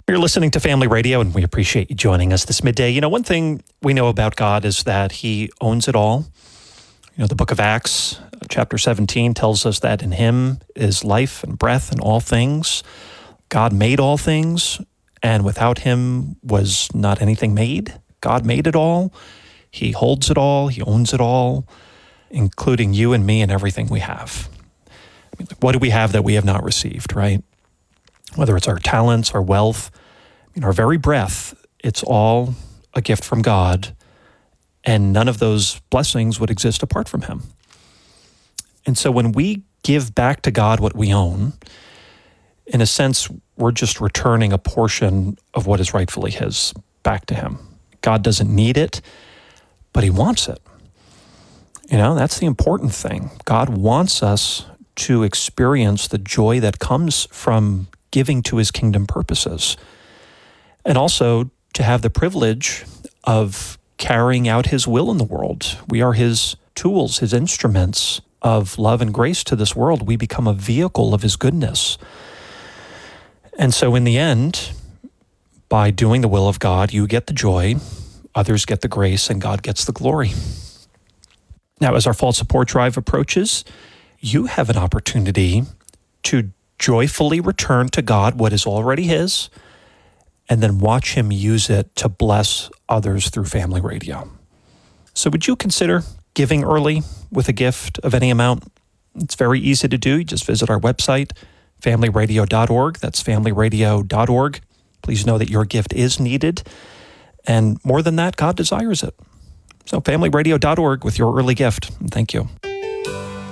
You're listening to Family Radio, and we appreciate you joining us this midday. You know, one thing we know about God is that he owns it all. You know, the book of Acts, chapter 17, tells us that in him is life and breath and all things. God made all things, and without him was not anything made. God made it all. He holds it all. He owns it all, including you and me and everything we have. I mean, what do we have that we have not received, right? Whether it's our talents, our wealth, our very breath, it's all a gift from God, and none of those blessings would exist apart from him. And so when we give back to God what we own, in a sense, we're just returning a portion of what is rightfully his back to him. God doesn't need it, but he wants it. You know, that's the important thing. God wants us to experience the joy that comes from giving to his kingdom purposes, and also to have the privilege of carrying out his will in the world. We are his tools, his instruments of love and grace to this world. We become a vehicle of his goodness. And so in the end, by doing the will of God, you get the joy, others get the grace, and God gets the glory. Now, as our fall support drive approaches, you have an opportunity to joyfully return to God what is already his, and then watch him use it to bless others through Family Radio. So would you consider giving early with a gift of any amount? It's very easy to do. You just visit our website, familyradio.org. That's familyradio.org. Please know that your gift is needed. And more than that, God desires it. So familyradio.org with your early gift. Thank you.